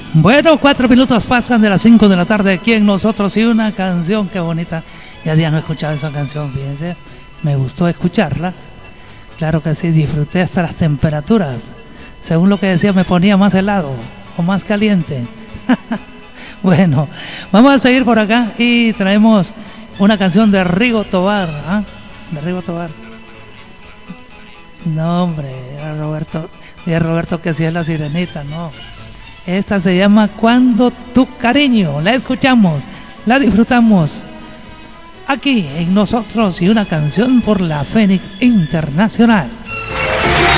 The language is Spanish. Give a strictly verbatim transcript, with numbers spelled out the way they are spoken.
Bueno, cuatro minutos pasan de las cinco de la tarde aquí en Nosotros y una canción, qué bonita. Ya día no he escuchado esa canción, fíjense. Me gustó escucharla. Claro que sí, disfruté hasta las temperaturas. Según lo que decía, me ponía más helado o más caliente. Bueno, vamos a seguir por acá y traemos una canción de Rigo Tobar. ¿Ah? De Rigo Tobar. No, hombre, era Roberto, era Roberto que sí es la sirenita, no. Esta se llama Cuando tu cariño. La escuchamos, la disfrutamos aquí en Nosotros y una canción por la Fénix Internacional.